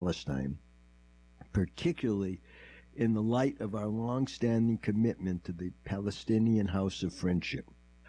Palestine, particularly in the light of our long-standing commitment to the Palestinian House of Friendship.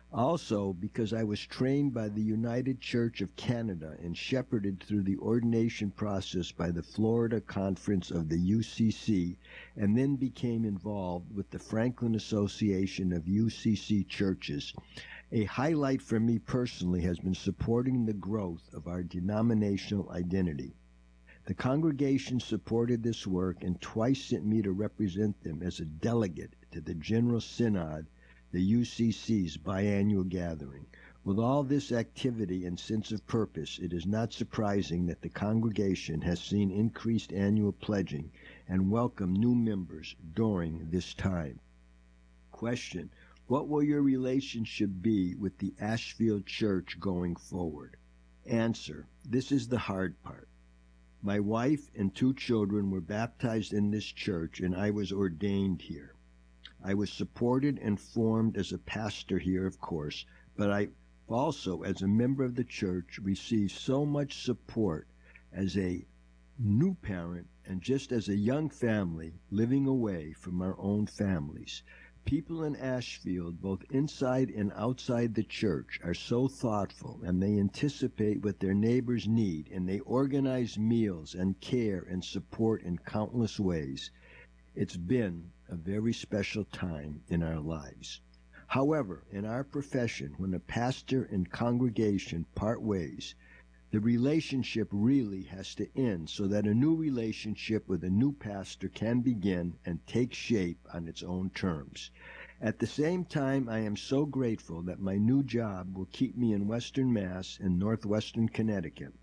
Also, because I was trained by the United Church of Canada and shepherded through the ordination process by the Florida Conference of the UCC, and then became involved with the Franklin Association of UCC Churches, a highlight for me personally has been supporting the growth of our denominational identity. The congregation supported this work and twice sent me to represent them as a delegate to the General Synod, the UCC's biannual gathering. With all this activity and sense of purpose, it is not surprising that the congregation has seen increased annual pledging and welcomed new members during this time. Question: what will your relationship be with the Ashfield Church going forward? Answer: this is the hard part. My wife and 2 children were baptized in this church, and I was ordained here. I was supported and formed as a pastor here, of course, but I also, as a member of the church, received so much support as a new parent and just as a young family living away from our own families. People in Ashfield, both inside and outside the church, are so thoughtful, and they anticipate what their neighbors need, and they organize meals and care and support in countless ways. It's been a very special time in our lives. However, in our profession, when a pastor and congregation part ways, the relationship really has to end so that a new relationship with a new pastor can begin and take shape on its own terms. At the same time, I am so grateful that my new job will keep me in Western Mass and Northwestern Connecticut.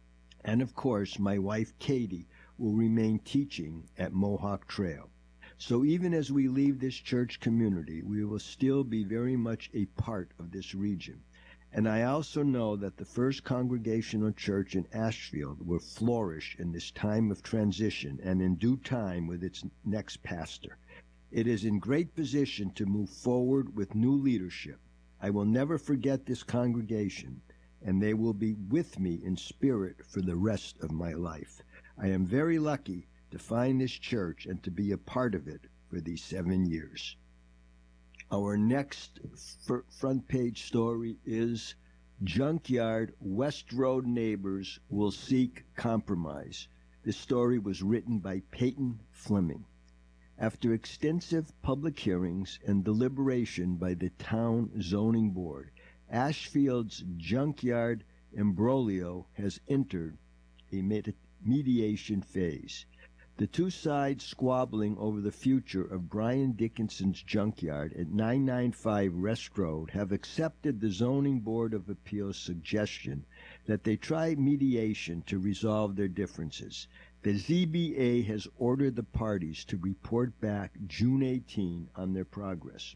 And of course, my wife Katie will remain teaching at Mohawk Trail. So even as we leave this church community, we will still be very much a part of this region. And I also know that the First Congregational Church in Ashfield will flourish in this time of transition and in due time with its next pastor. It is in great position to move forward with new leadership. I will never forget this congregation, and they will be with me in spirit for the rest of my life. I am very lucky to find this church and to be a part of it for these 7 years. Our next front page story is Junkyard West Road Neighbors Will Seek Compromise. This story was written by Peyton Fleming. After extensive public hearings and deliberation by the town zoning board, Ashfield's junkyard imbroglio has entered a mediation phase. The 2 sides squabbling over the future of Brian Dickinson's junkyard at 995 Rest Road have accepted the Zoning Board of Appeals' suggestion that they try mediation to resolve their differences. The ZBA has ordered the parties to report back June 18 on their progress.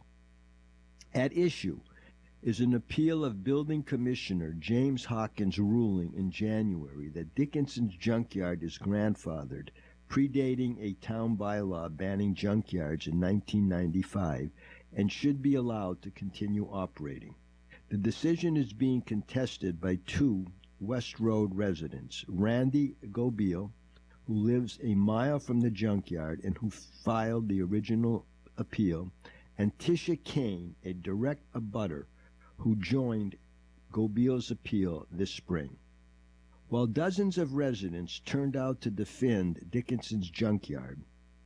At issue is an appeal of Building Commissioner James Hawkins' ruling in January that Dickinson's junkyard is grandfathered, predating a town bylaw banning junkyards in 1995, and should be allowed to continue operating. The decision is being contested by 2 West Road residents, Randy Gobiel, who lives a mile from the junkyard and who filed the original appeal, and Tisha Kane, a direct abutter, who joined Gobiel's appeal this spring. While dozens of residents turned out to defend Dickinson's junkyard,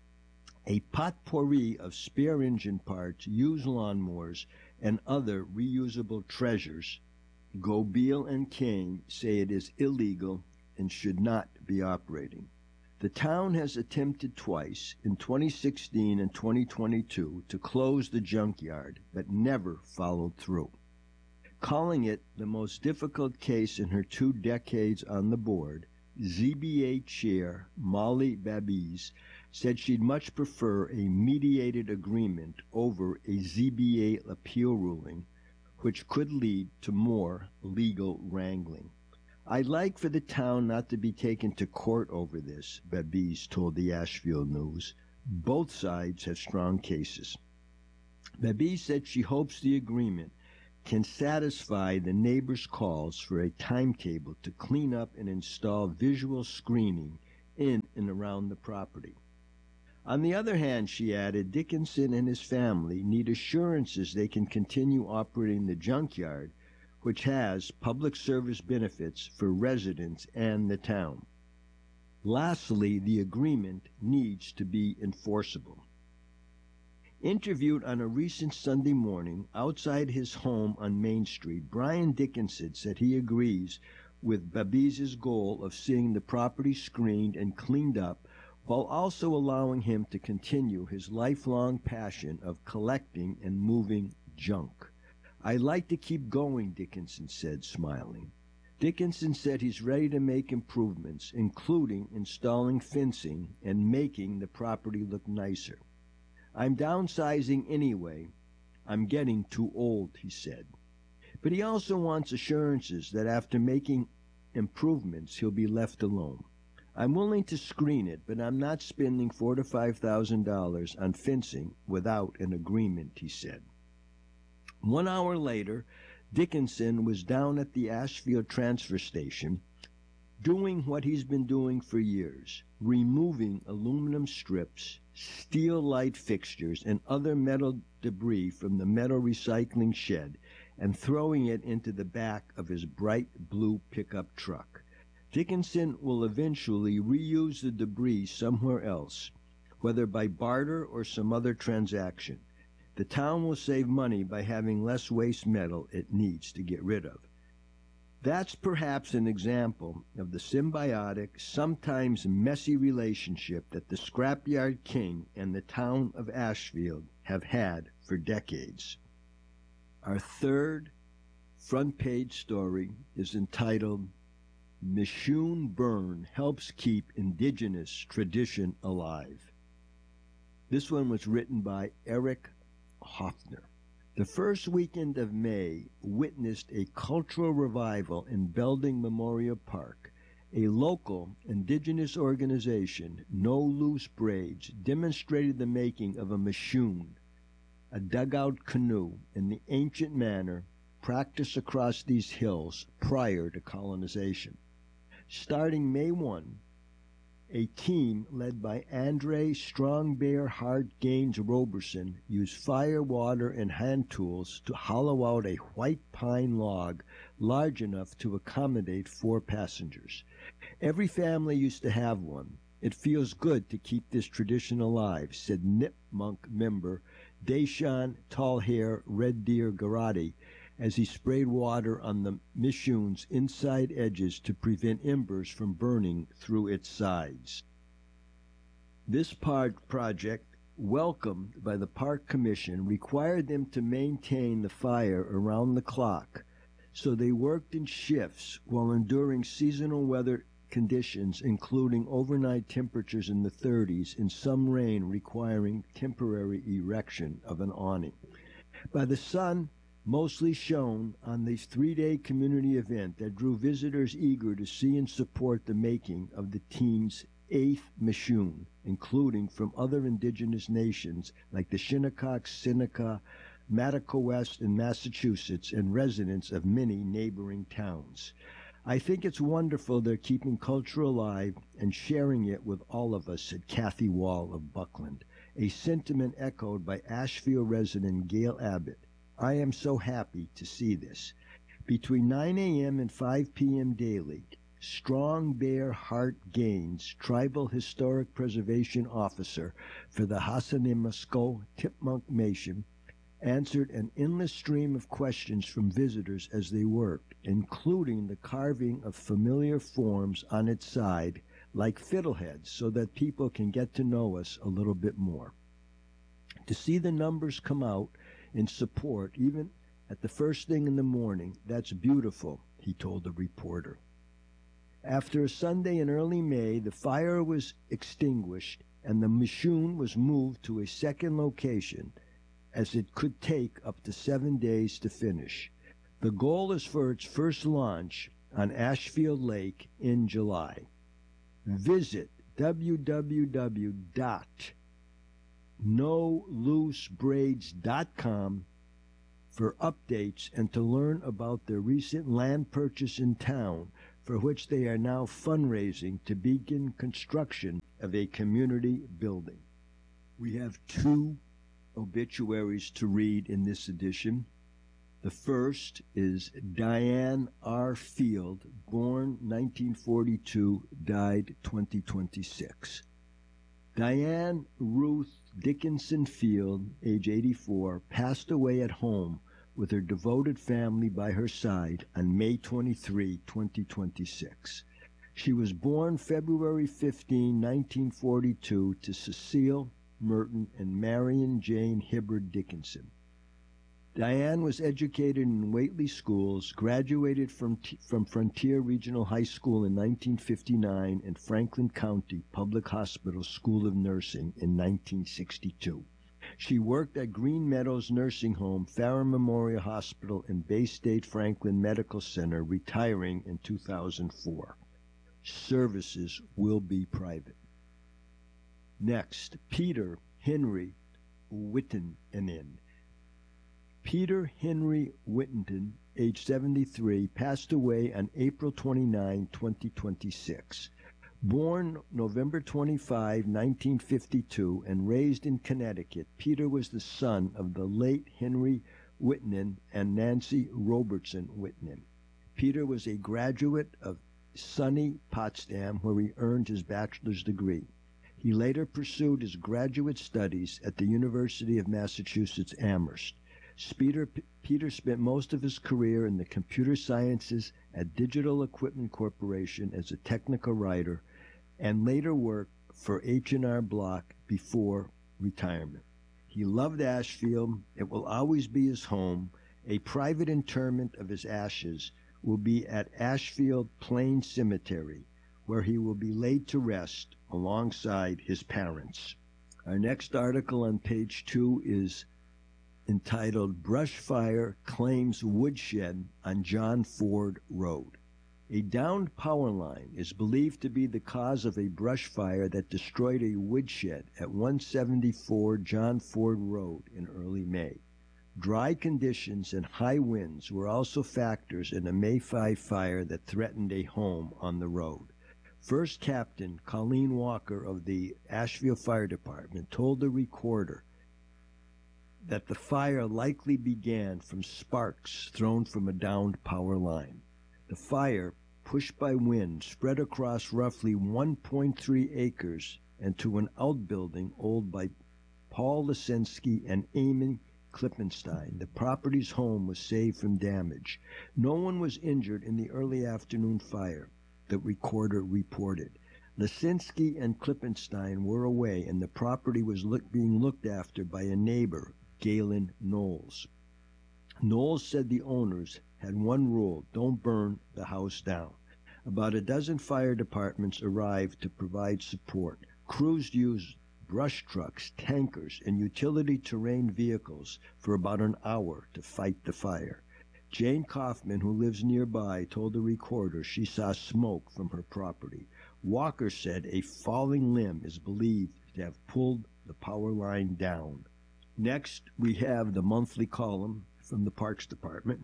a potpourri of spare engine parts, used lawnmowers, and other reusable treasures, Gobiel and Kane say it is illegal and should not be operating. The town has attempted twice, in 2016 and 2022, to close the junkyard, but never followed through. Calling it the most difficult case in her 2 decades on the board, ZBA Chair Molly Babis said she'd much prefer a mediated agreement over a ZBA appeal ruling, which could lead to more legal wrangling. I'd like for the town not to be taken to court over this, Babis told the Ashfield News. Both sides have strong cases. Babis said she hopes the agreement can satisfy the neighbors' calls for a timetable to clean up and install visual screening in and around the property. On the other hand, she added, Dickinson and his family need assurances they can continue operating the junkyard, which has public service benefits for residents and the town. Lastly, the agreement needs to be enforceable. Interviewed on a recent Sunday morning outside his home on Main Street, Brian Dickinson said he agrees with Babiz's goal of seeing the property screened and cleaned up, while also allowing him to continue his lifelong passion of collecting and moving junk. "I'd like to keep going," Dickinson said, smiling. Dickinson said he's ready to make improvements, including installing fencing and making the property look nicer. "I'm downsizing anyway. I'm getting too old," he said. But he also wants assurances that after making improvements, he'll be left alone. "I'm willing to screen it, but I'm not spending $4,000 to $5,000 on fencing without an agreement," he said. 1 hour later, Dickinson was down at the Ashfield transfer station doing what he's been doing for years, removing aluminum strips, steel light fixtures, and other metal debris from the metal recycling shed and throwing it into the back of his bright blue pickup truck. Dickinson will eventually reuse the debris somewhere else, whether by barter or some other transaction. The town will save money by having less waste metal it needs to get rid of. That's perhaps an example of the symbiotic, sometimes messy relationship that the Scrapyard King and the town of Ashfield have had for decades. Our third front page story is entitled, Michoud Burn Helps Keep Indigenous Tradition Alive. This one was written by Eric Hoffner. The first weekend of May witnessed a cultural revival in Belding Memorial Park. A local indigenous organization, No Loose Braids, demonstrated the making of a michoud, a dugout canoe, in the ancient manner practiced across these hills prior to colonization. Starting May 1, a team led by Andre Strong Bear Hart Gaines Roberson used fire, water, and hand tools to hollow out a white pine log large enough to accommodate 4 passengers. Every family used to have one. It feels good to keep this tradition alive, said Nipmunk member Deshaun Tall Hair Red Deer Garati, as he sprayed water on the michoud's inside edges to prevent embers from burning through its sides. This project, welcomed by the Park Commission, required them to maintain the fire around the clock, so they worked in shifts while enduring seasonal weather conditions, including overnight temperatures in the 30s and some rain requiring temporary erection of an awning. By the sun mostly shone on this 3-day community event that drew visitors eager to see and support the making of the team's 8th michoud, including from other indigenous nations like the Shinnecock, Seneca, Mattaquawest, and Massachusetts, and residents of many neighboring towns. "I think it's wonderful they're keeping culture alive and sharing it with all of us," said Kathy Wall of Buckland, a sentiment echoed by Ashfield resident Gail Abbott. "I am so happy to see this." Between 9 a.m. and 5 p.m. daily, Strong Bear Hart Gaines, Tribal Historic Preservation Officer for the Hassanimisko Tipmunk Nation, answered an endless stream of questions from visitors as they worked, including the carving of familiar forms on its side like fiddleheads so that people can get to know us a little bit more. To see the numbers come out in support, even at the first thing in the morning, that's beautiful, he told the reporter. After a Sunday in early May, the fire was extinguished and the michoud was moved to a second location, as it could take up to 7 days to finish. The goal is for its first launch on Ashfield Lake in July. Visit www.noloosebraids.com for updates and to learn about their recent land purchase in town for which they are now fundraising to begin construction of a community building. We have two obituaries to read in this edition. The first is Diane R. Field, born 1942, died 2026. Diane Ruth Dickinson Field, age 84, passed away at home with her devoted family by her side on May 23, 2026. She was born February 15, 1942, to Cecile Merton and Marion Jane Hibbard Dickinson. Diane was educated in Whately schools, graduated from Frontier Regional High School in 1959 and Franklin County Public Hospital School of Nursing in 1962. She worked at Green Meadows Nursing Home, Farrar Memorial Hospital, and Bay State Franklin Medical Center, retiring in 2004. Services will be private. Next, Peter Henry Whittington. Peter Henry Whittington, age 73, passed away on April 29, 2026. Born November 25, 1952, and raised in Connecticut, Peter was the son of the late Henry Whittington and Nancy Robertson Whittington. Peter was a graduate of SUNY Potsdam, where he earned his bachelor's degree. He later pursued his graduate studies at the University of Massachusetts Amherst. Peter spent most of his career in the computer sciences at Digital Equipment Corporation as a technical writer, and later worked for H&R Block before retirement. He loved Ashfield. It will always be his home. A private interment of his ashes will be at Ashfield Plain Cemetery, where he will be laid to rest alongside his parents. Our next article on page 2 is entitled Brush Fire Claims Woodshed on John Ford Road. A downed power line is believed to be the cause of a brush fire that destroyed a woodshed at 174 John Ford Road in early May. Dry conditions and high winds were also factors in a May 5 fire that threatened a home on the road. First Captain Colleen Walker of the Ashfield Fire Department told the Recorder that the fire likely began from sparks thrown from a downed power line. The fire, pushed by wind, spread across roughly 1.3 acres and to an outbuilding owned by Paul Lisinski and Amy Klippenstein. The property's home was saved from damage. No one was injured in the early afternoon fire, the Recorder reported. Lisinski and Klippenstein were away, and the property was being looked after by a neighbor, Galen Knowles. Knowles said the owners had one rule: don't burn the house down. About a dozen fire departments arrived to provide support. Crews used brush trucks, tankers, and utility terrain vehicles for about an hour to fight the fire. Jane Kaufman, who lives nearby, told the Recorder she saw smoke from her property. Walker said a falling limb is believed to have pulled the power line down. Next, we have the monthly column from the Parks Department.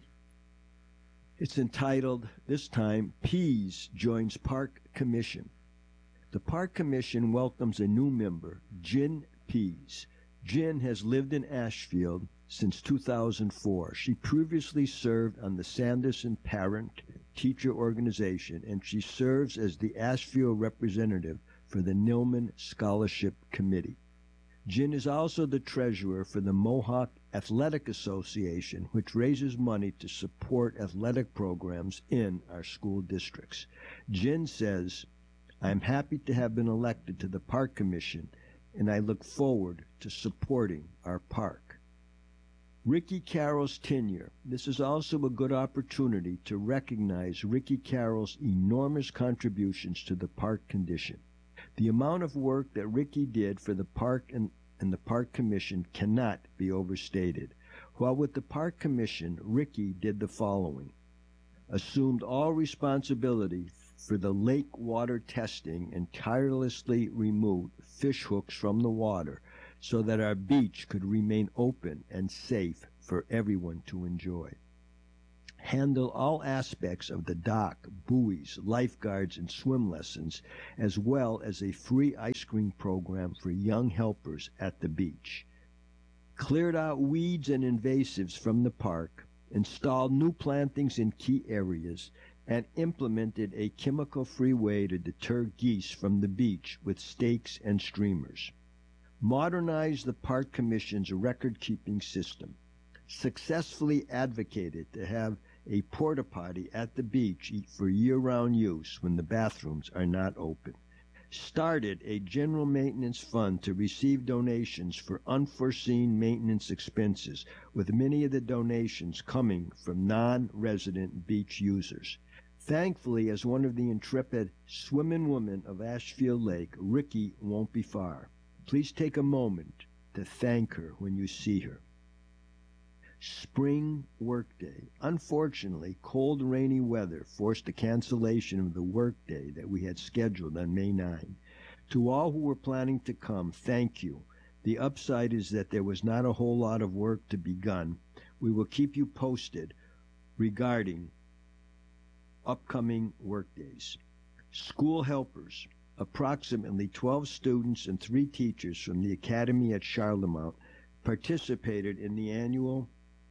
It's entitled, this time, Pease Joins Park Commission. The Park Commission welcomes a new member, Gin Pease. Gin has lived in Ashfield since 2004. She previously served on the Sanderson Parent Teacher Organization, and she serves as the Ashfield representative for the Nillman Scholarship Committee. Gin is also the treasurer for the Mohawk Athletic Association, which raises money to support athletic programs in our school districts. Gin says, "I'm happy to have been elected to the Park Commission, and I look forward to supporting our park." Ricky Carroll's tenure. This is also a good opportunity to recognize Ricky Carroll's enormous contributions to the park condition. The amount of work that Ricky did for the park and the Park Commission cannot be overstated. While with the Park Commission, Ricky did the following: assumed all responsibility for the lake water testing and tirelessly removed fish hooks from the water so that our beach could remain open and safe for everyone to enjoy. handle all aspects of the dock, buoys, lifeguards, and swim lessons, as well as a free ice cream program for young helpers at the beach. Cleared out weeds and invasives from the park, installed new plantings in key areas, and implemented a chemical-free way to deter geese from the beach with stakes and streamers. Modernized the Park Commission's record-keeping system. Successfully advocated to have a porta potty at the beach for year-round use when the bathrooms are not open. Started a general maintenance fund to receive donations for unforeseen maintenance expenses, with many of the donations coming from non-resident beach users. Thankfully, as one of the intrepid swimming women of Ashfield Lake, Ricky won't be far. Please take a moment to thank her when you see her. Spring workday. Unfortunately, cold, rainy weather forced the cancellation of the workday that we had scheduled on May 9. To all who were planning to come, thank you. The upside is that there was not a whole lot of work to be done. We will keep you posted regarding upcoming workdays. School helpers. Approximately 12 students and 3 teachers from the Academy at Charlemont participated in the annual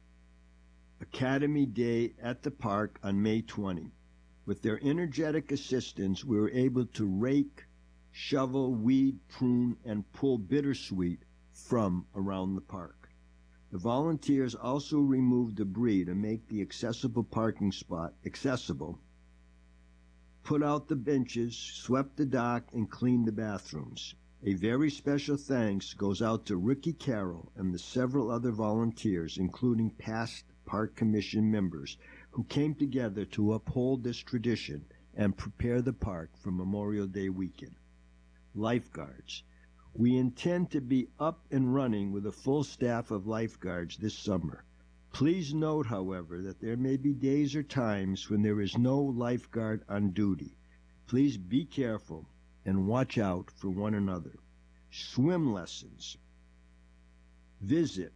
Academy Day at the park on May 20. With their energetic assistance, we were able to rake, shovel, weed, prune, and pull bittersweet from around the park. The volunteers also removed debris to make the accessible parking spot accessible, put out the benches, swept the dock, and cleaned the bathrooms. A very special thanks goes out to Ricky Carroll and the several other volunteers, including past Park Commission members, who came together to uphold this tradition and prepare the park for Memorial Day weekend. Lifeguards. We intend to be up and running with a full staff of lifeguards this summer. Please note, however, that there may be days or times when there is no lifeguard on duty. Please be careful and watch out for one another. Swim lessons. Visit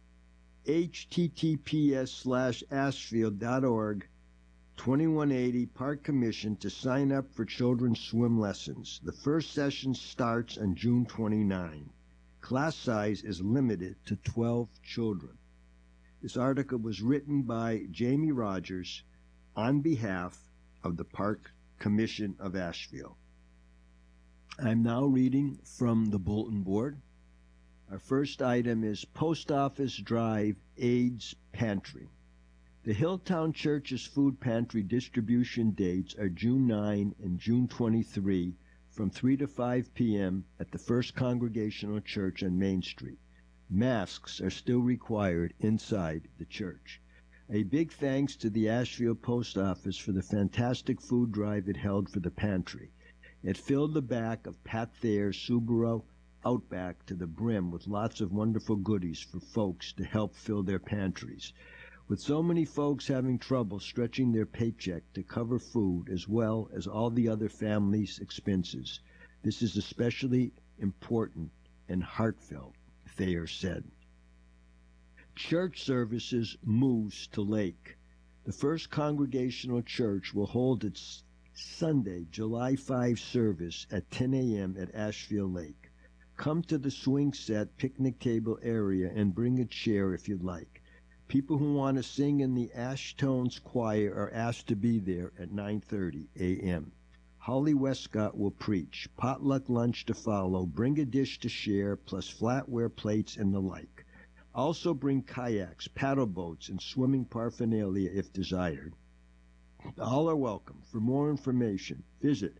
https:/ashfield.org 2180 Park Commission to sign up for children's swim lessons. The first session starts on June 29. Class size is limited to 12 children. This article was written by Jamie Rogers on behalf of the Park Commission of Ashfield. I'm now reading from the bulletin board. Our first item is Post Office Drive AIDS Pantry. The Hilltown Church's food pantry distribution dates are June 9 and June 23 from 3 to 5 p.m. at the First Congregational Church on Main Street. Masks are still required inside the church. A big thanks to the Ashfield Post Office for the fantastic food drive it held for the pantry. It filled the back of Pat Thayer's Subaru Outback to the brim with lots of wonderful goodies for folks to help fill their pantries. With so many folks having trouble stretching their paycheck to cover food as well as all the other families' expenses, this is especially important and heartfelt, Thayer said. Church services moves to Lake. The First Congregational Church will hold its Sunday, July 5 service at 10 a.m. at Ashfield Lake. Come to the swing set picnic table area and bring a chair if you'd like. People who want to sing in the Ashtones choir are asked to be there at 9:30 a.m. Holly Westcott will preach. Potluck lunch to follow. Bring a dish to share, plus flatware plates and the like. Also bring kayaks, paddle boats, and swimming paraphernalia if desired. All are welcome. For more information, visit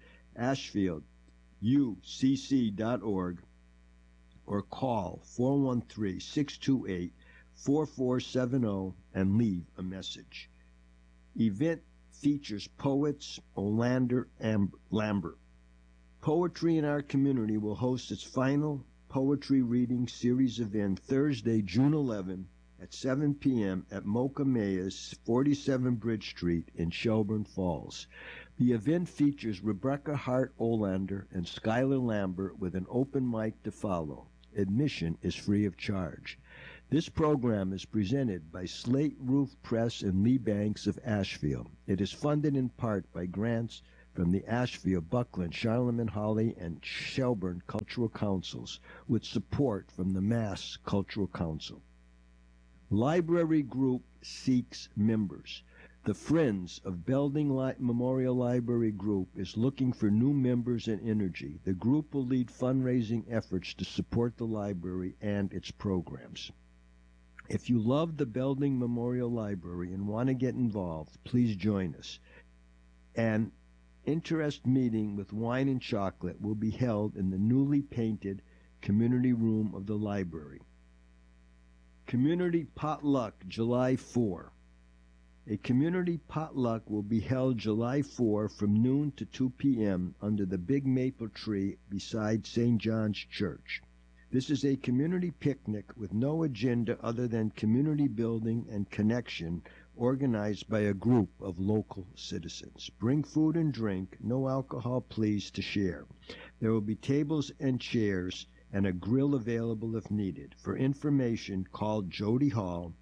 ashfielducc.org or call 413-628-4470 and leave a message. Event features poets Olander and Lambert. Poetry in Our Community will host its final poetry reading series event Thursday, June 11 at 7 p.m. at Mocha Mayas, 47 Bridge Street in Shelburne Falls. The event features Rebecca Hart Olander and Skylar Lambert with an open mic to follow. Admission is free of charge. This program is presented by Slate Roof Press and Lee Banks of Asheville. It is funded in part by grants from the Asheville, Buckland, Charlemagne, Holly, and Shelburne Cultural Councils, with support from the Mass Cultural Council. Library Group seeks members. The Friends of Belding Memorial Library Group is looking for new members and energy. The group will lead fundraising efforts to support the library and its programs. If you love the Belding Memorial Library and want to get involved, please join us. An interest meeting with wine and chocolate will be held in the newly painted community room of the library. Community Potluck, July 4. A community potluck will be held July 4 from noon to 2 p.m. under the big maple tree beside St. John's Church. This is a community picnic with no agenda other than community building and connection, organized by a group of local citizens. Bring food and drink, no alcohol please to share. There will be tables and chairs and a grill available if needed. For information, call Jody Hall,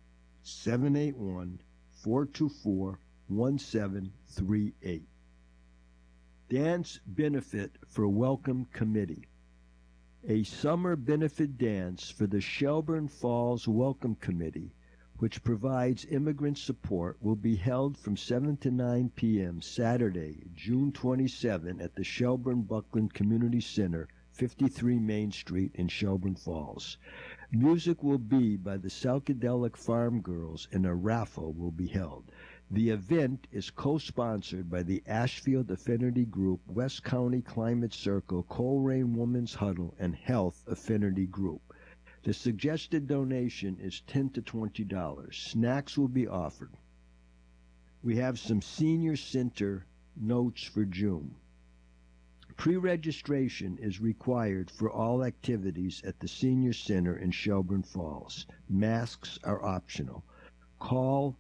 781-424-1738. Dance Benefit for Welcome Committee. A summer benefit dance for the Shelburne Falls Welcome Committee, which provides immigrant support, will be held from 7 to 9 p.m. Saturday, June 27 at the Shelburne Buckland Community Center, 53 Main Street in Shelburne Falls. Music will be by the Psychedelic Farm Girls and a raffle will be held. The event is co-sponsored by the Ashfield Affinity Group, West County Climate Circle, Coleraine Women's Huddle, and Health Affinity Group. The suggested donation is $10 to $20. Snacks will be offered. We have some senior center notes for June. Pre-registration is required for all activities at the Senior Center in Shelburne Falls. Masks are optional. Call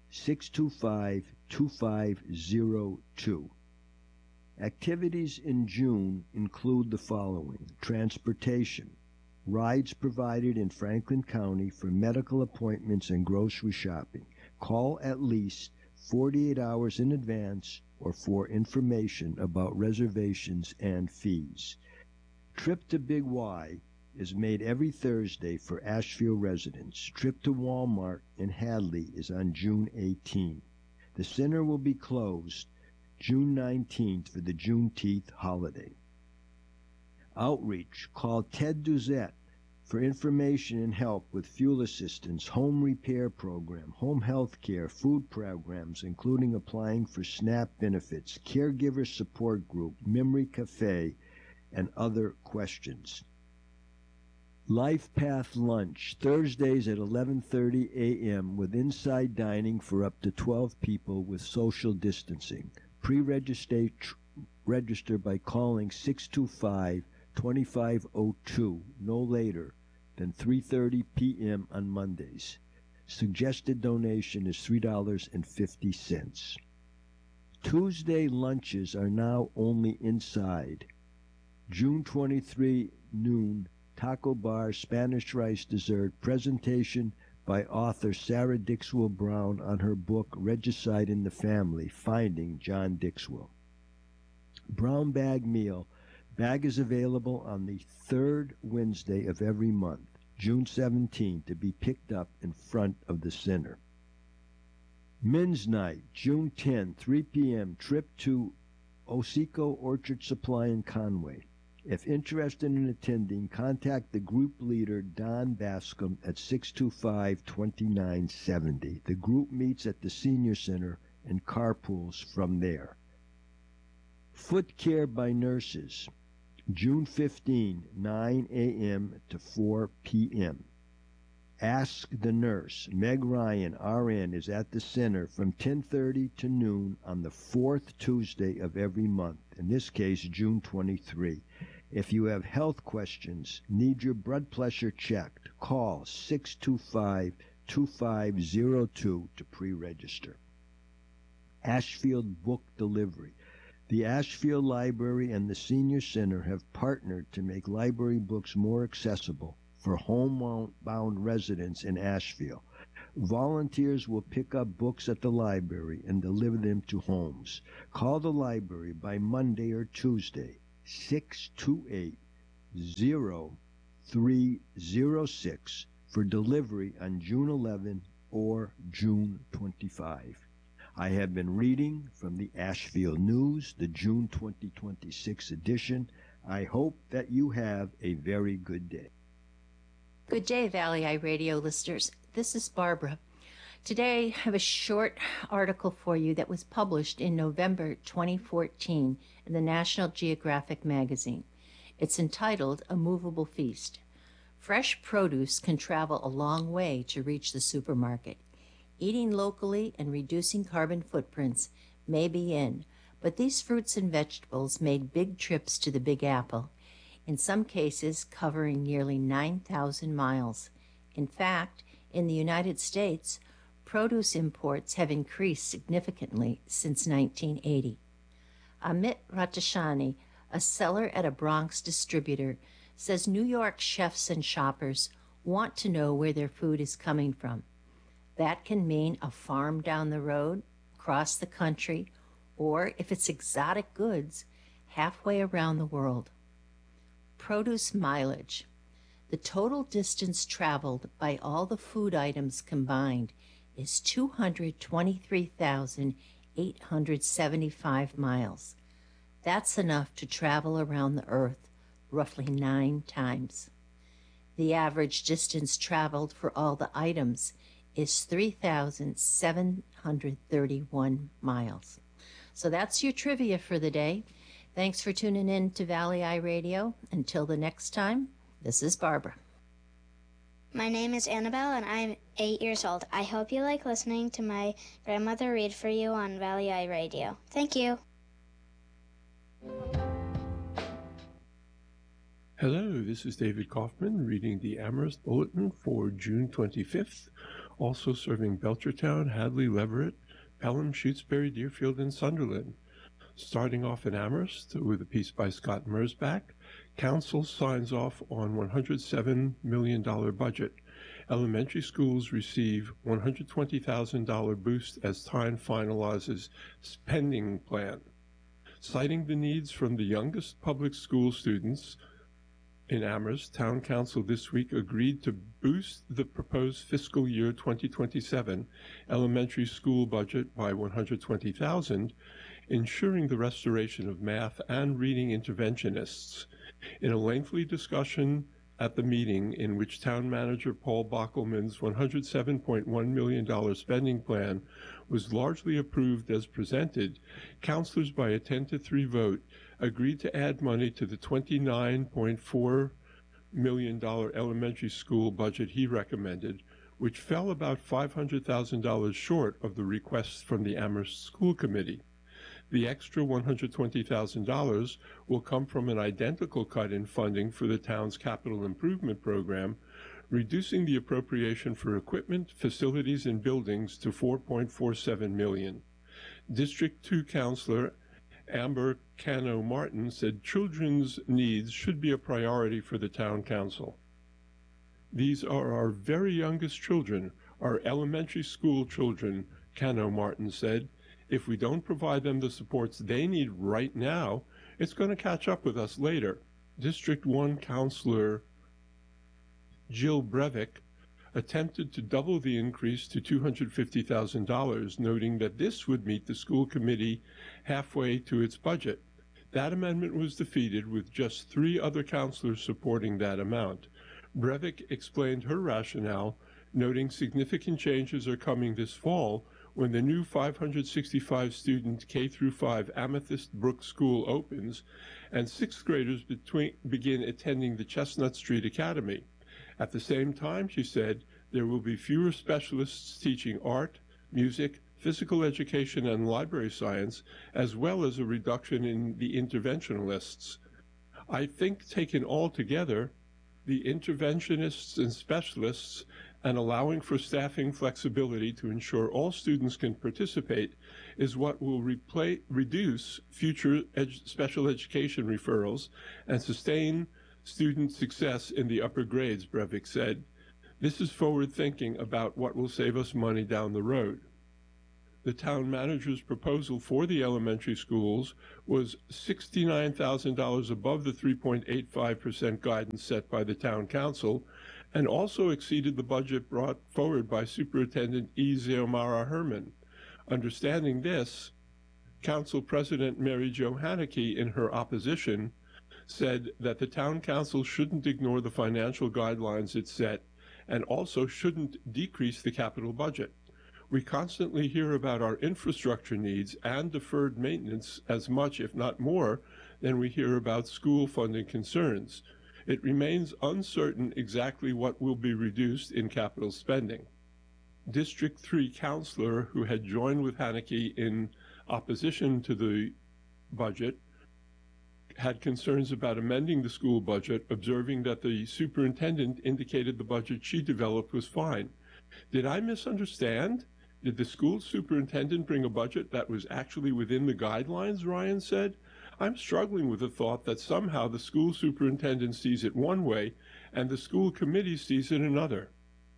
625-2502. Activities in June include the following: transportation, rides provided in Franklin County for medical appointments and grocery shopping. Call at least 48 hours in advance or for information about reservations and fees. Trip to Big Y is made every Thursday for Asheville residents. Trip to Walmart in Hadley is on June 18. The center will be closed June 19th for the Juneteenth holiday. Outreach. Call Ted Duzette for information and help with fuel assistance, home repair program, home health care, food programs, including applying for SNAP benefits, caregiver support group, Memory Cafe, and other questions. Life Path Lunch, Thursdays at 11:30 a.m. with inside dining for up to 12 people with social distancing. Register by calling 625-2502 no later than 3:30 p.m. on Mondays. Suggested donation is $3.50. Tuesday lunches are now only inside. June 23 noon, taco bar, Spanish rice dessert, presentation by author Sarah Dixwell Brown on her book Regicide in the Family, Finding John Dixwell. Brown bag meal. Bag is available on the third Wednesday of every month, June 17, to be picked up in front of the center. Men's Night, June 10, 3 p.m., trip to Oseco Orchard Supply in Conway. If interested in attending, contact the group leader, Don Bascom, at 625-2970. The group meets at the Senior Center and carpools from there. Foot Care by Nurses, June 15, 9 a.m. to 4 p.m. Ask the Nurse. Meg Ryan, RN, is at the center from 10:30 to noon on the fourth Tuesday of every month, in this case, June 23. If you have health questions, need your blood pressure checked, call 625-2502 to pre-register. Ashfield Book Delivery. The Ashfield Library and the Senior Center have partnered to make library books more accessible for homebound residents in Asheville. Volunteers will pick up books at the library and deliver them to homes. Call the library by Monday or Tuesday, 628-0306 for delivery on June 11 or June 25. I have been reading from the Asheville News, the June 2026 edition. I hope that you have a very good day. Good day, Valley Eye Radio listeners. This is Barbara. Today, I have a short article for you that was published in November 2014 in the National Geographic magazine. It's entitled A Movable Feast. Fresh produce can travel a long way to reach the supermarket. Eating locally and reducing carbon footprints may be in, but these fruits and vegetables made big trips to the Big Apple, in some cases covering nearly 9,000 miles. In fact, in the United States, produce imports have increased significantly since 1980. Amit Ratashani, a seller at a Bronx distributor, says New York chefs and shoppers want to know where their food is coming from. That can mean a farm down the road, across the country, or if it's exotic goods, halfway around the world. Produce mileage. The total distance traveled by all the food items combined is 223,875 miles. That's enough to travel around the Earth roughly 9 times. The average distance traveled for all the items is 3,731 miles. So that's your trivia for the day. Thanks for tuning in to Valley Eye Radio. Until the next time, this is Barbara. My name is Annabelle, and I'm 8 years old. I hope you like listening to my grandmother read for you on Valley Eye Radio. Thank you. Hello, this is David Kaufman reading the Amherst Bulletin for June 25th, also serving Belchertown, Hadley, Leverett, Pelham, Shutesbury, Deerfield, and Sunderland. Starting off in Amherst with a piece by Scott Mersbach, Council signs off on $107 million budget. Elementary schools receive $120,000 boost as Tyne finalizes spending plan. Citing the needs from the youngest public school students in Amherst, Town Council this week agreed to boost the proposed fiscal year 2027 elementary school budget by $120,000, ensuring the restoration of math and reading interventionists. In a lengthy discussion at the meeting, in which Town Manager Paul Bockelman's $107.1 million spending plan was largely approved as presented, councilors by a 10-3 vote agreed to add money to the $29.4 million elementary school budget he recommended, which fell about $500,000 short of the requests from the Amherst School Committee. The extra $120,000 will come from an identical cut in funding for the town's capital improvement program, reducing the appropriation for equipment, facilities, and buildings to $4.47 million. District 2 Councilor Amber Cano Martin said children's needs should be a priority for the town council. These are our very youngest children, our elementary school children, Cano Martin said. If we don't provide them the supports they need right now, it's going to catch up with us later. District 1 Councilor Jill Breivik attempted to double the increase to $250,000, noting that this would meet the school committee halfway to its budget. That amendment was defeated, with just 3 other councilors supporting that amount. Breivik explained her rationale, noting significant changes are coming this fall when the new 565-student K-5 Amethyst Brook School opens and 6th graders begin attending the Chestnut Street Academy. At the same time, she said, there will be fewer specialists teaching art, music, physical education, and library science, as well as a reduction in the interventionalists. I think taken all together, the interventionists and specialists, and allowing for staffing flexibility to ensure all students can participate, is what will reduce future special education referrals and sustain student success in the upper grades, Breivik said. This is forward thinking about what will save us money down the road. The town manager's proposal for the elementary schools was $69,000 above the 3.85% guidance set by the town council, and also exceeded the budget brought forward by Superintendent E. Xiomara Herman. Understanding this, Council President Mary Jo Haneke, in her opposition, said that the town council shouldn't ignore the financial guidelines it set and also shouldn't decrease the capital budget. We constantly hear about our infrastructure needs and deferred maintenance as much, if not more, than we hear about school funding concerns. It remains uncertain exactly what will be reduced in capital spending. District 3 councilor, who had joined with Haneke in opposition to the budget, had concerns about amending the school budget, observing that the superintendent indicated the budget she developed was fine. Did I misunderstand? Did the school superintendent bring a budget that was actually within the guidelines, Ryan said? I'm struggling with the thought that somehow the school superintendent sees it one way and the school committee sees it another.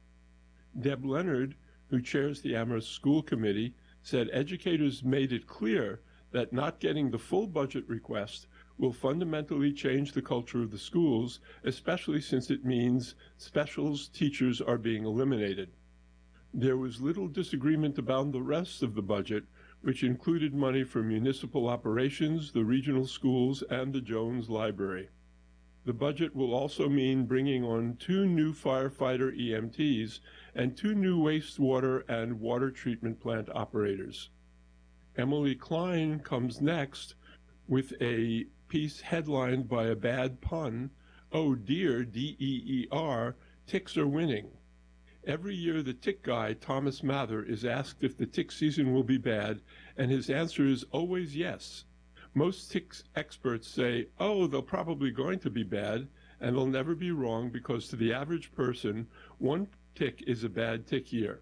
Deb Leonard, who chairs the Amherst School Committee, said educators made it clear that not getting the full budget request will fundamentally change the culture of the schools, especially since it means specials teachers are being eliminated. There was little disagreement about the rest of the budget, which included money for municipal operations, the regional schools, and the Jones Library. The budget will also mean bringing on 2 new firefighter EMTs and 2 new wastewater and water treatment plant operators. Emily Klein comes next with a piece headlined by a bad pun, "Oh dear, D-E-E-R, ticks are winning." Every year the tick guy, Thomas Mather, is asked if the tick season will be bad, and his answer is always yes. Most tick experts say, oh, they're probably going to be bad, and they'll never be wrong because to the average person, 1 tick is a bad tick year,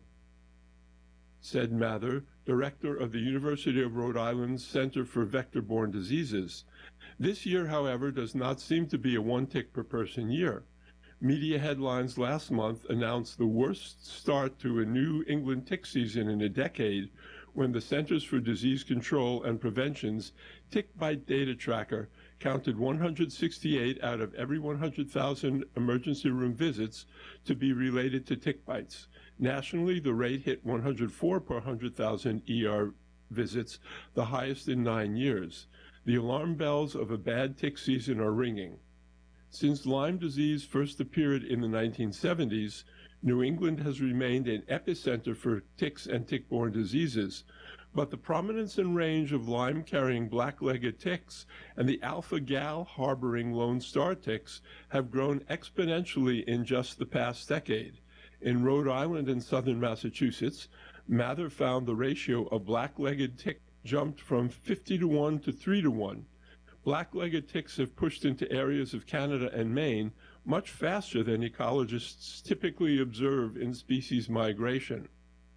said Mather, director of the University of Rhode Island's Center for Vector-Borne Diseases. This year, however, does not seem to be a 1 tick per person year. Media headlines last month announced the worst start to a New England tick season in a decade when the Centers for Disease Control and Prevention's tick bite data tracker counted 168 out of every 100,000 emergency room visits to be related to tick bites. Nationally, the rate hit 104 per 100,000 ER visits, the highest in 9 years. The alarm bells of a bad tick season are ringing. Since Lyme disease first appeared in the 1970s, New England has remained an epicenter for ticks and tick-borne diseases, but the prominence and range of Lyme-carrying black-legged ticks and the alpha-gal harboring Lone Star ticks have grown exponentially in just the past decade. In Rhode Island and southern Massachusetts, Mather found the ratio of black-legged tick jumped from 50-to-1 to 3-to-1. Black-legged ticks have pushed into areas of Canada and Maine much faster than ecologists typically observe in species migration.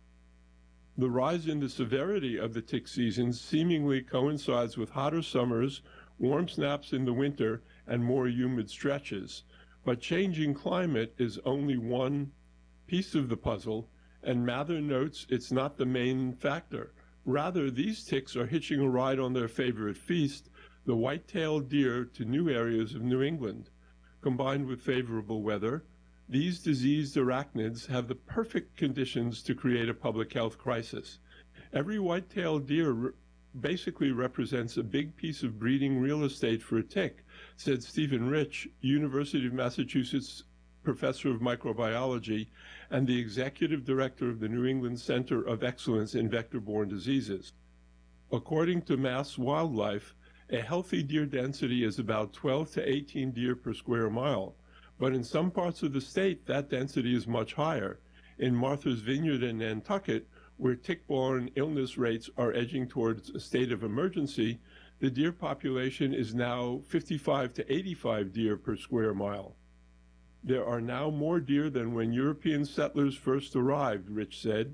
The rise in the severity of the tick season seemingly coincides with hotter summers, warm snaps in the winter, and more humid stretches. But changing climate is only one piece of the puzzle, and Mather notes it's not the main factor. Rather, these ticks are hitching a ride on their favorite feast, the white-tailed deer, to new areas of New England. Combined with favorable weather, these diseased arachnids have the perfect conditions to create a public health crisis. Every white-tailed deer basically represents a big piece of breeding real estate for a tick, said Stephen Rich, University of Massachusetts professor of microbiology and the executive director of the New England Center of Excellence in Vector-Borne Diseases. According to Mass Wildlife, a healthy deer density is about 12 to 18 deer per square mile, but in some parts of the state, that density is much higher. In Martha's Vineyard and Nantucket, where tick-borne illness rates are edging towards a state of emergency, the deer population is now 55 to 85 deer per square mile. There are now more deer than when European settlers first arrived, Rich said.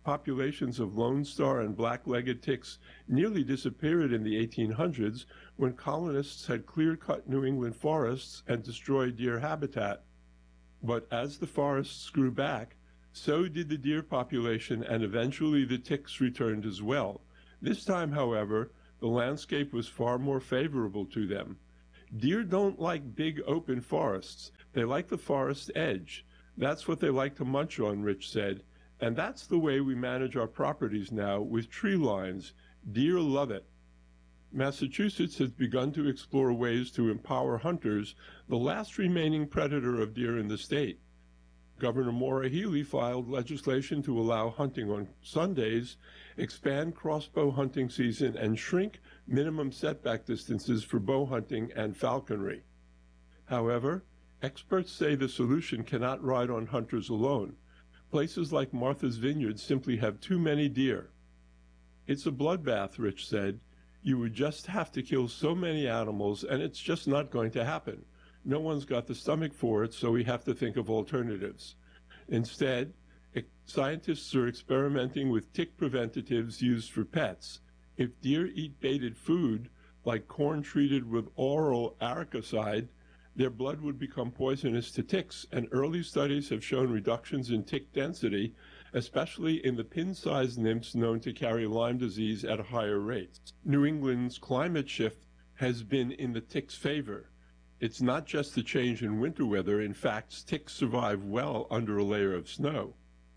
populations of Lone Star and black-legged ticks nearly disappeared in the 1800s when colonists had clear-cut New England forests and destroyed deer habitat. But as the forests grew back, so did the deer population, and eventually the ticks returned as well. This time, however, the landscape was far more favorable to them. Deer don't like big open forests. They like the forest edge. That's what they like to munch on, Rich said. And that's the way we manage our properties now, with tree lines. Deer love it. Massachusetts has begun to explore ways to empower hunters, the last remaining predator of deer in the state. Governor Maura Healey filed legislation to allow hunting on Sundays, expand crossbow hunting season, and shrink minimum setback distances for bow hunting and falconry. However, experts say the solution cannot ride on hunters alone. Places like Martha's Vineyard simply have too many deer. It's a bloodbath, Rich said. You would just have to kill so many animals, and it's just not going to happen. No one's got the stomach for it, so we have to think of alternatives. Instead, scientists are experimenting with tick preventatives used for pets. If deer eat baited food, like corn treated with oral arachidicide, their blood would become poisonous to ticks, and early studies have shown reductions in tick density, especially in the pin-sized nymphs known to carry Lyme disease at higher rates. New England's climate shift has been in the tick's favor. It's not just the change in winter weather. In fact, ticks survive well under a layer of snow.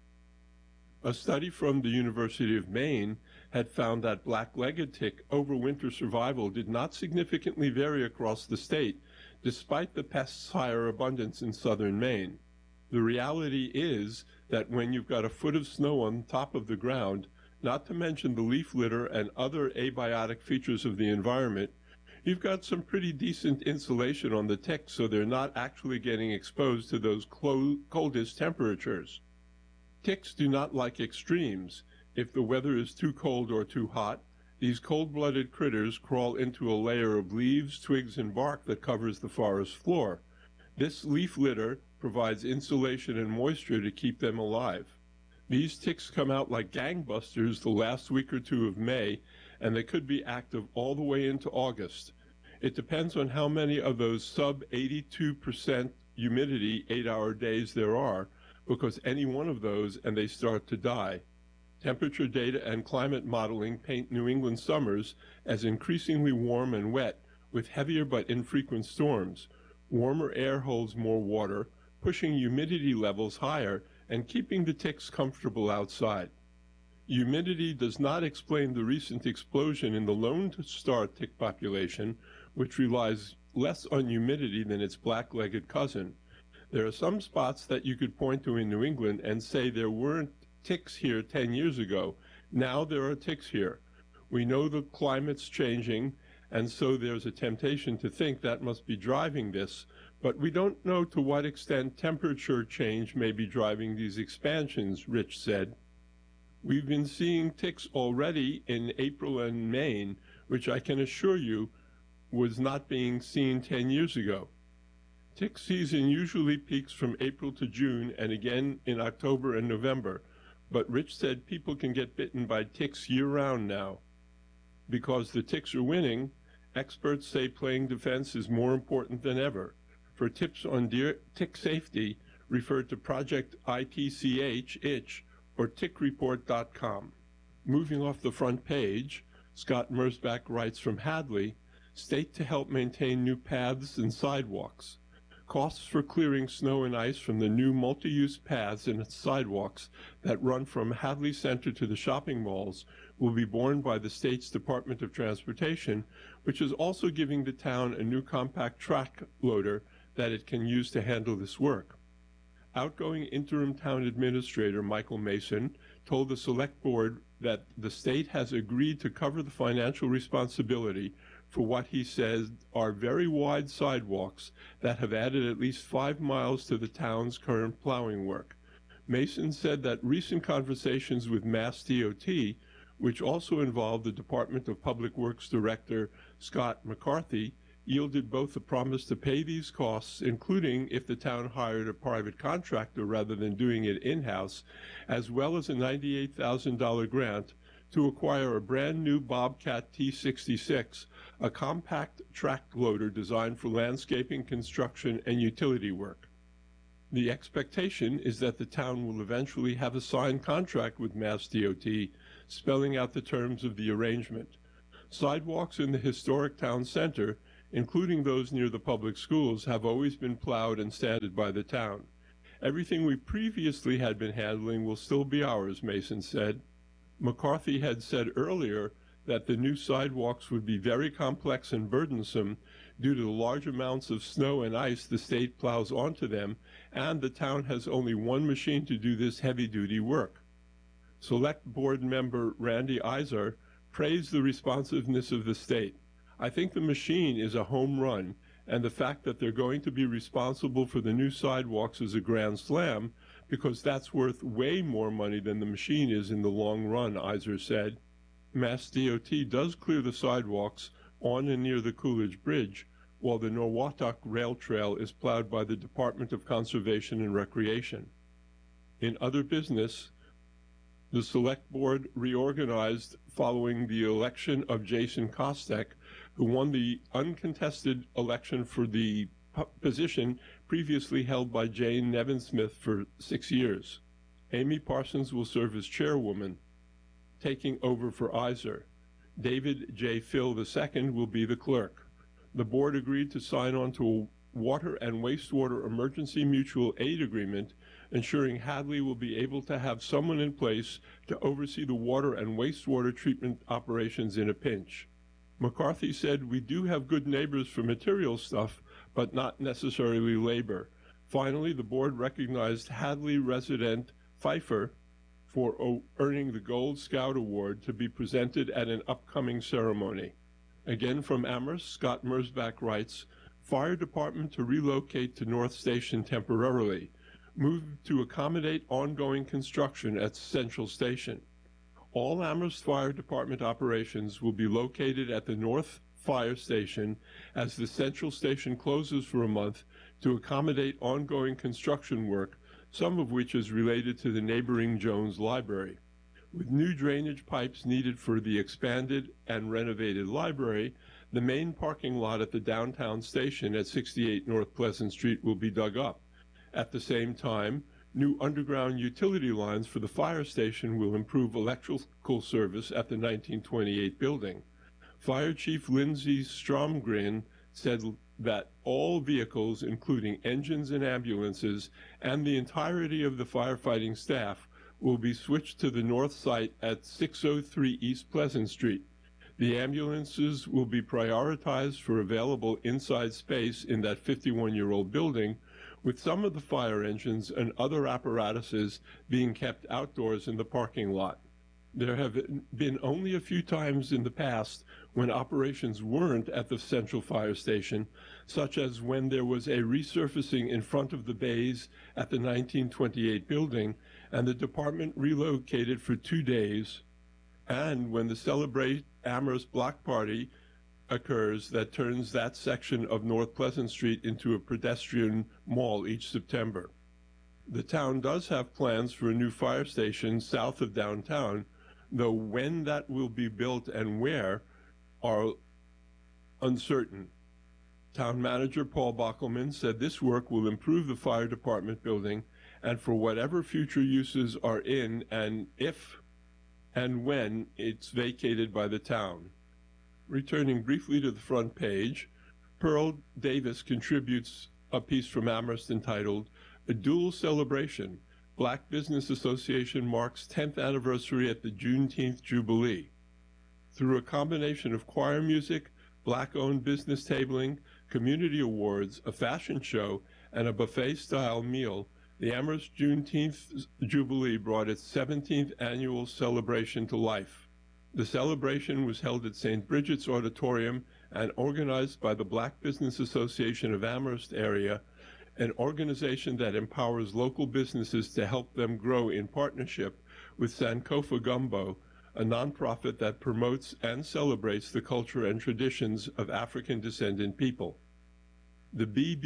A study from the University of Maine had found that black-legged tick overwinter survival did not significantly vary across the state, despite the pest's higher abundance in southern Maine. The reality is that when you've got a foot of snow on top of the ground, not to mention the leaf litter and other abiotic features of the environment, you've got some pretty decent insulation on the ticks, so they're not actually getting exposed to those coldest temperatures. Ticks do not like extremes. If the weather is too cold or too hot, these cold-blooded critters crawl into a layer of leaves, twigs, and bark that covers the forest floor. This leaf litter provides insulation and moisture to keep them alive. These ticks come out like gangbusters the last week or two of May, and they could be active all the way into August. It depends on how many of those sub-82% humidity 8-hour days there are, because any one of those and they start to die. Temperature data and climate modeling paint New England summers as increasingly warm and wet, with heavier but infrequent storms. Warmer air holds more water, pushing humidity levels higher and keeping the ticks comfortable outside. Humidity does not explain the recent explosion in the Lone Star tick population, which relies less on humidity than its black-legged cousin. There are some spots that you could point to in New England and say there weren't ticks here 10 years ago. Now there are ticks here. We know the climate's changing, and so there's a temptation to think that must be driving this, but we don't know to what extent temperature change may be driving these expansions, Rich said. We've been seeing ticks already in April and May, which I can assure you was not being seen 10 years ago. Tick season usually peaks from April to June and again in October and November, but Rich said people can get bitten by ticks year-round now. Because the ticks are winning, experts say playing defense is more important than ever. For tips on tick safety, refer to Project ITCH, or tickreport.com. Moving off the front page, Scott Mersbach writes from Hadley, State to help maintain new paths and sidewalks. Costs for clearing snow and ice from the new multi-use paths and sidewalks that run from Hadley Center to the shopping malls will be borne by the state's Department of Transportation, which is also giving the town a new compact track loader that it can use to handle this work. Outgoing interim town administrator Michael Mason told the select board that the state has agreed to cover the financial responsibility for what he says are very wide sidewalks that have added at least 5 miles to the town's current plowing work. Mason said that recent conversations with Mass DOT, which also involved the Department of Public Works Director Scott McCarthy, yielded both the promise to pay these costs, including if the town hired a private contractor rather than doing it in-house, as well as a $98,000 grant to acquire a brand-new Bobcat T66, a compact track loader designed for landscaping, construction, and utility work. The expectation is that the town will eventually have a signed contract with Mass DOT, spelling out the terms of the arrangement. Sidewalks in the historic town center, including those near the public schools, have always been plowed and sanded by the town. Everything we previously had been handling will still be ours, Mason said. McCarthy had said earlier that the new sidewalks would be very complex and burdensome due to the large amounts of snow and ice the state plows onto them, and the town has only one machine to do this heavy-duty work. Select Board member Randy Iser praised the responsiveness of the state. I think the machine is a home run, and the fact that they're going to be responsible for the new sidewalks is a grand slam, because that's worth way more money than the machine is in the long run, Iser said. Mass DOT does clear the sidewalks on and near the Coolidge Bridge, while the Norwottuck Rail Trail is plowed by the Department of Conservation and Recreation. In other business, the Select Board reorganized following the election of Jason Kostek, who won the uncontested election for the position previously held by Jane Nevin-Smith for 6 years. Amy Parsons will serve as chairwoman, taking over for Iser. David J. Phil II will be the clerk. The board agreed to sign on to a water and wastewater emergency mutual aid agreement, ensuring Hadley will be able to have someone in place to oversee the water and wastewater treatment operations in a pinch. McCarthy said, "We do have good neighbors for material stuff, but not necessarily labor." Finally, the board recognized Hadley resident Pfeiffer for earning the Gold Scout Award to be presented at an upcoming ceremony. Again from Amherst, Scott Mersbach writes, "Fire department to relocate to North Station temporarily. Moved to accommodate ongoing construction at Central Station. All Amherst Fire Department operations will be located at the North Fire Station as the Central Station closes for a month to accommodate ongoing construction work, some of which is related to the neighboring Jones Library. With new drainage pipes needed for the expanded and renovated library, the main parking lot at the downtown station at 68 North Pleasant Street will be dug up. At the same time, new underground utility lines for the fire station will improve electrical service at the 1928 building. Fire Chief Lindsay Stromgren said that all vehicles, including engines and ambulances, and the entirety of the firefighting staff, will be switched to the north site at 603 East Pleasant Street. The ambulances will be prioritized for available inside space in that 51-year-old building, with some of the fire engines and other apparatuses being kept outdoors in the parking lot. There have been only a few times in the past when operations weren't at the Central Fire Station, such as when there was a resurfacing in front of the bays at the 1928 building and the department relocated for 2 days, and when the Celebrate Amherst Block Party occurs that turns that section of North Pleasant Street into a pedestrian mall each September. The town does have plans for a new fire station south of downtown, though when that will be built and where are uncertain. Town manager Paul Bockelman said this work will improve the fire department building and for whatever future uses are in and if and when it's vacated by the town. Returning briefly to the front page, Pearl Davis contributes a piece from Amherst entitled "A Dual Celebration. Black Business Association marks 10th anniversary at the Juneteenth Jubilee." Through a combination of choir music, Black-owned business tabling, community awards, a fashion show, and a buffet-style meal, the Amherst Juneteenth Jubilee brought its 17th annual celebration to life. The celebration was held at St. Bridget's Auditorium and organized by the Black Business Association of Amherst area, an organization that empowers local businesses to help them grow in partnership with Sankofa Gumbo, a nonprofit that promotes and celebrates the culture and traditions of African descendant people. The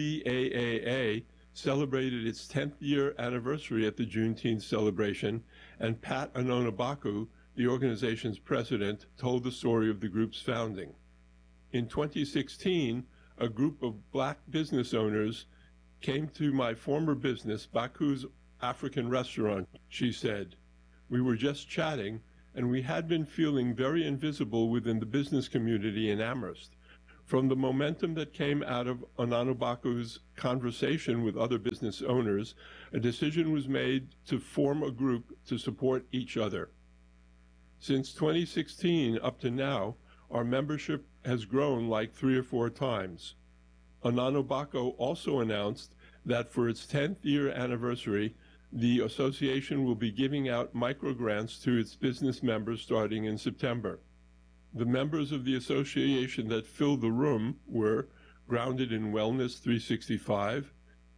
BBAAA celebrated its 10th year anniversary at the Juneteenth celebration, and Pat Anonabaku, the organization's president, told the story of the group's founding. In 2016, a group of Black business owners came to my former business, Baku's African Restaurant, she said. We were just chatting, and we had been feeling very invisible within the business community in Amherst. From the momentum that came out of Anonabaku's conversation with other business owners, a decision was made to form a group to support each other. Since 2016 up to now, our membership has grown like 3 or 4 times. Anonabaku also announced that for its 10th year anniversary, the association will be giving out microgrants to its business members starting in September. The members of the association that filled the room were Grounded in Wellness 365,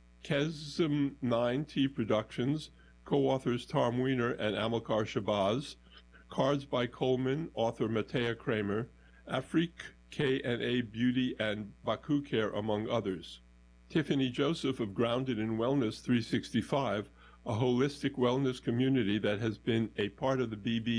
Kesem 9T Productions, co-authors Tom Weiner and Amilcar Shabazz, Cards by Coleman, author Matea Kramer, Afrique K&A Beauty, and Baku Care, among others. Tiffany Joseph of Grounded in Wellness 365, a holistic wellness community that has been a part of the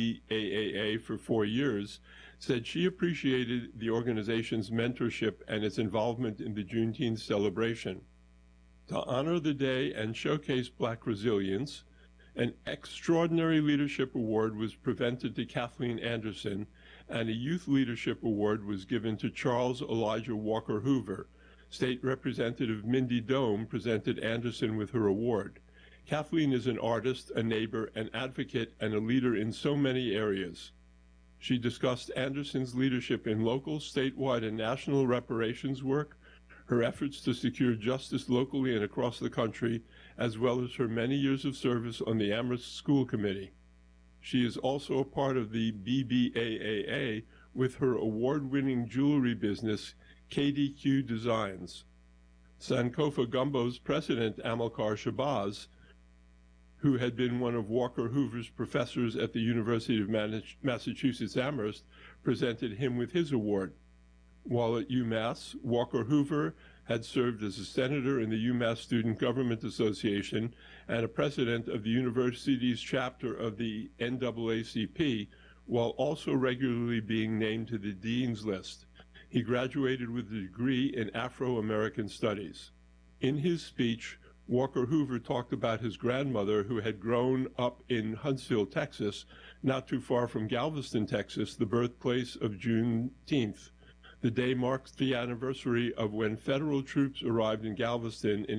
BBAAA for 4 years, said she appreciated the organization's mentorship and its involvement in the Juneteenth celebration. To honor the day and showcase Black resilience, an Extraordinary Leadership Award was presented to Kathleen Anderson, and a Youth Leadership Award was given to Charles Elijah Walker Hoover. State Representative Mindy Dome presented Anderson with her award. Kathleen is an artist, a neighbor, an advocate, and a leader in so many areas. She discussed Anderson's leadership in local, statewide, and national reparations work, her efforts to secure justice locally and across the country, as well as her many years of service on the Amherst School Committee. She is also a part of the BBAAA with her award-winning jewelry business, KDQ Designs. Sankofa Gumbo's president, Amilcar Shabazz, who had been one of Walker Hoover's professors at the University of Massachusetts Amherst, presented him with his award. While at UMass, Walker Hoover had served as a senator in the UMass Student Government Association and a president of the university's chapter of the NAACP, while also regularly being named to the Dean's List. He graduated with a degree in Afro-American Studies. In his speech, Walker Hoover talked about his grandmother, who had grown up in Huntsville, Texas, not too far from Galveston, Texas, the birthplace of Juneteenth. The day marks the anniversary of when federal troops arrived in Galveston in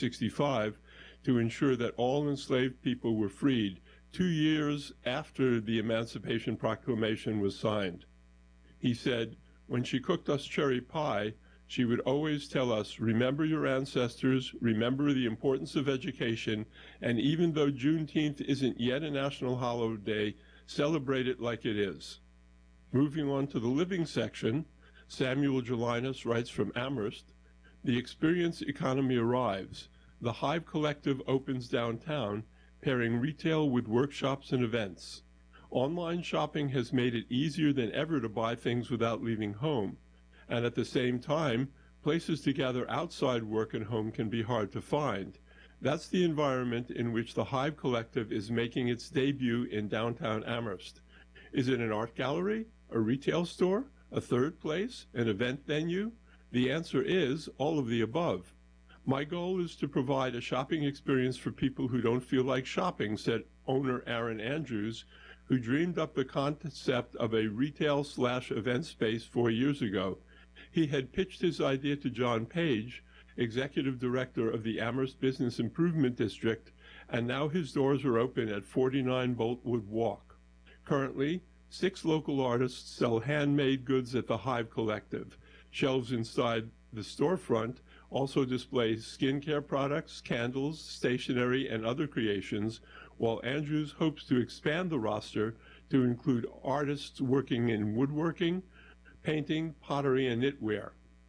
1865 to ensure that all enslaved people were freed, 2 years after the Emancipation Proclamation was signed. He said, "When she cooked us cherry pie, she would always tell us, remember your ancestors, remember the importance of education, and even though Juneteenth isn't yet a national holiday, celebrate it like it is." Moving on to the living section, Samuel Gelinas writes from Amherst, "The experience economy arrives. The Hive Collective opens downtown, pairing retail with workshops and events. Online shopping has made it easier than ever to buy things without leaving home. And at the same time, places to gather outside work and home can be hard to find. That's the environment in which the Hive Collective is making its debut in downtown Amherst. Is it an art gallery, a retail store, a third place, an event venue? The answer is all of the above. My goal is to provide a shopping experience for people who don't feel like shopping," said owner Aaron Andrews, who dreamed up the concept of a retail/event space 4 years ago. He had pitched his idea to John Page, executive director of the Amherst Business Improvement District, and now his doors are open at 49 Boltwood Walk. Currently, 6 local artists sell handmade goods at the Hive Collective. Shelves inside the storefront also display skincare products, candles, stationery, and other creations, while Andrews hopes to expand the roster to include artists working in woodworking, painting, pottery, and knitwear.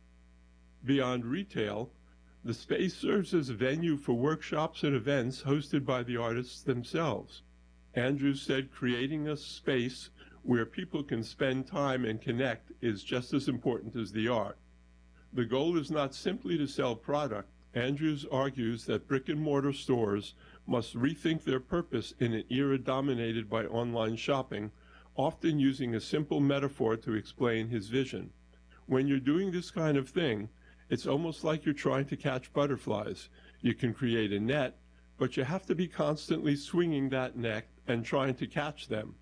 Beyond retail, the space serves as a venue for workshops and events hosted by the artists themselves. Andrews said creating a space where people can spend time and connect is just as important as the art. The goal is not simply to sell product. Andrews argues that brick-and-mortar stores must rethink their purpose in an era dominated by online shopping, often using a simple metaphor to explain his vision. When you're doing this kind of thing, it's almost like you're trying to catch butterflies. You can create a net, but you have to be constantly swinging that net and trying to catch them.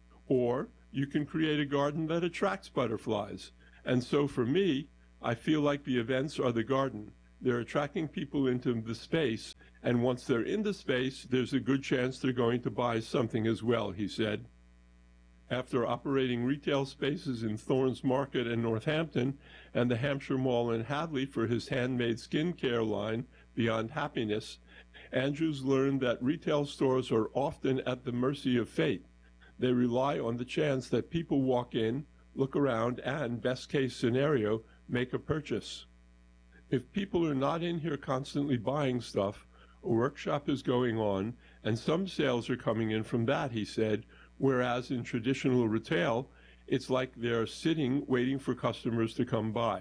Or you can create a garden that attracts butterflies. And so for me, I feel like the events are the garden. They're attracting people into the space, and once they're in the space, there's a good chance they're going to buy something as well, he said. After operating retail spaces in Thorns Market in Northampton and the Hampshire Mall in Hadley for his handmade skincare line, Beyond Happiness, Andrews learned that retail stores are often at the mercy of fate. They rely on the chance that people walk in, look around, and, best case scenario, make a purchase. If people are not in here constantly buying stuff, a workshop is going on, and some sales are coming in from that, he said, whereas in traditional retail, it's like they're sitting waiting for customers to come by.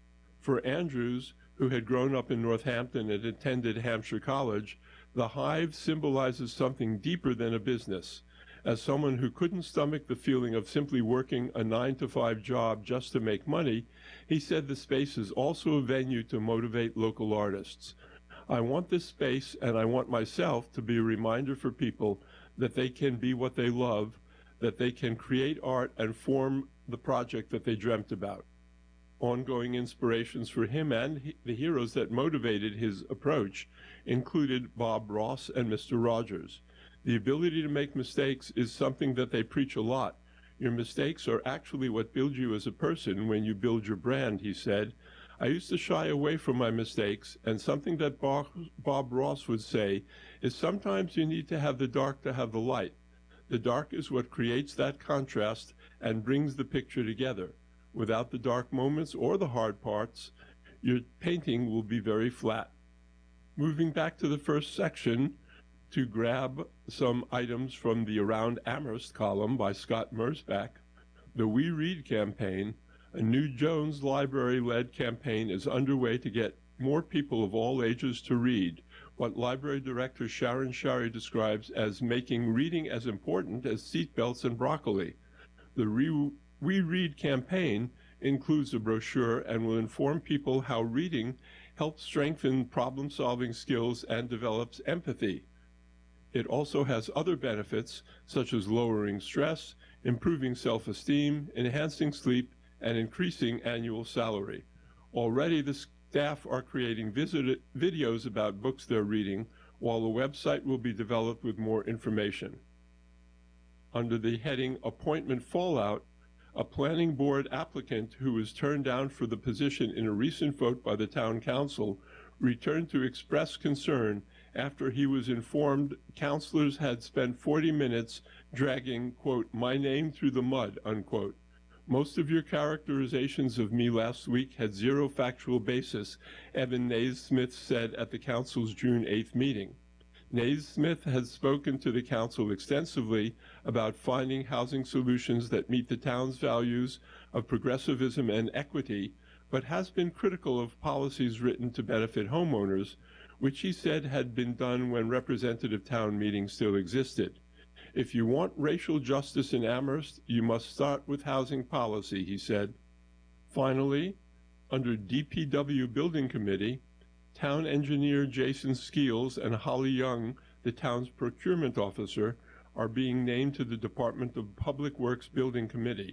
For Andrews, who had grown up in Northampton and attended Hampshire College, the hive symbolizes something deeper than a business. As someone who couldn't stomach the feeling of simply working a 9-to-5 job just to make money, he said the space is also a venue to motivate local artists. I want this space, and I want myself to be a reminder for people that they can be what they love, that they can create art and form the project that they dreamt about. Ongoing inspirations for him and the heroes that motivated his approach included Bob Ross and Mr. Rogers. The ability to make mistakes is something that they preach a lot. Your mistakes are actually what build you as a person when you build your brand, he said. I used to shy away from my mistakes, and something that Bob Ross would say is sometimes you need to have the dark to have the light. The dark is what creates that contrast and brings the picture together. Without the dark moments or the hard parts, your painting will be very flat. Moving back to the first section, to grab some items from the Around Amherst column by Scott Mersbach, the We Read campaign, a new Jones Library-led campaign, is underway to get more people of all ages to read, what Library Director Sharon Shari describes as making reading as important as seatbelts and broccoli. The We Read campaign includes a brochure and will inform people how reading helps strengthen problem-solving skills and develops empathy. It also has other benefits, such as lowering stress, improving self-esteem, enhancing sleep, and increasing annual salary. Already, the staff are creating videos about books they're reading, while a website will be developed with more information. Under the heading Appointment Fallout, a planning board applicant who was turned down for the position in a recent vote by the town council returned to express concern after he was informed councilors had spent 40 minutes dragging, quote, my name through the mud, unquote. Most of your characterizations of me last week had zero factual basis, Evan Naismith said at the council's June 8th meeting. Naismith has spoken to the council extensively about finding housing solutions that meet the town's values of progressivism and equity, but has been critical of policies written to benefit homeowners, which he said had been done when representative town meetings still existed. If you want racial justice in Amherst, you must start with housing policy, he said. Finally, under DPW Building Committee, town engineer Jason Skeels and Holly Young, the town's procurement officer, are being named to the Department of Public Works Building Committee.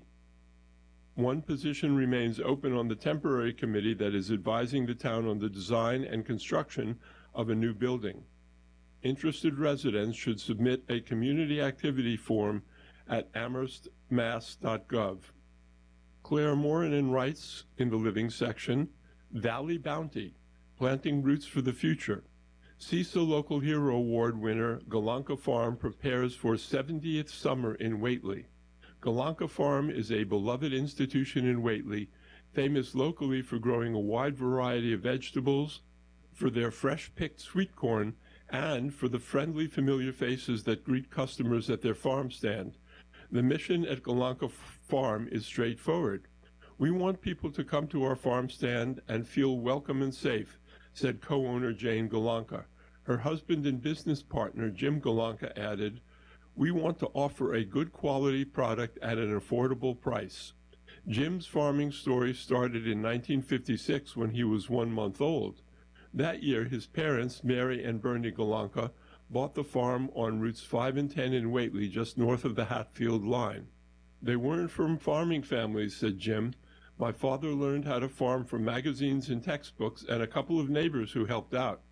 One position remains open on the temporary committee that is advising the town on the design and construction of a new building. Interested residents should submit a community activity form at amherstmass.gov. Claire Moranen writes in the Living section, Valley Bounty, Planting Roots for the Future. CISA Local Hero Award winner Galanka Farm prepares for 70th summer in Whately. Galanka Farm is a beloved institution in Whately, famous locally for growing a wide variety of vegetables, for their fresh-picked sweet corn, and for the friendly, familiar faces that greet customers at their farm stand. The mission at Golonka Farm is straightforward. We want people to come to our farm stand and feel welcome and safe, said co-owner Jane Golonka. Her husband and business partner, Jim Golonka, added, "We want to offer a good quality product at an affordable price." Jim's farming story started in 1956 when he was 1 month old. That year, his parents, Mary and Bernie Golonka, bought the farm on routes 5 and 10 in Whately, just north of the Hatfield line. "They weren't from farming families," said Jim. "My father learned how to farm from magazines and textbooks and a couple of neighbors who helped out.